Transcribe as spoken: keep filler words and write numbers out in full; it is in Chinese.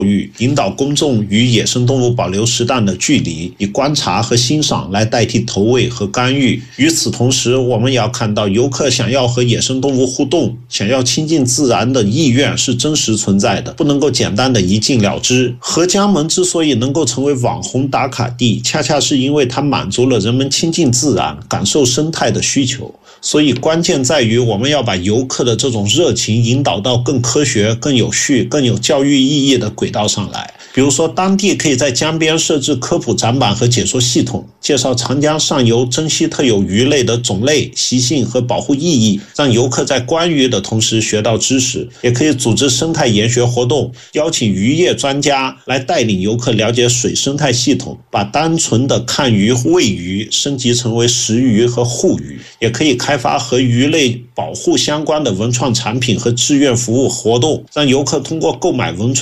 育，引导公众与野生动物保留适当的距离，以观察和欣赏来代替投喂和干预。与此同时，我们也要看到游客想要和野生动物互动，想要亲近自然的意愿是真实存在的，不能够简单的一镜了之。合江门之所以能够成为网红打卡地，恰恰是因为它满足了人们亲近自然、感受生态的需求。所以关键在于我们要把游客的这种热情引导到更科学、更有序、更有教育意义的轨道上来。比如说，当地可以在江边设置科普展板和解说系统，介绍长江上游珍稀特有鱼类的种类、习性和保护意义，让游客在观鱼的同时学到知识。也可以组织生态研学活动，邀请渔业专家来带领游客了解水生态系统，把单纯的看鱼、喂鱼升级成为食鱼和护鱼。也可以开发和鱼类保护相关的文创产品和志愿服务活动，让游客通过购买文创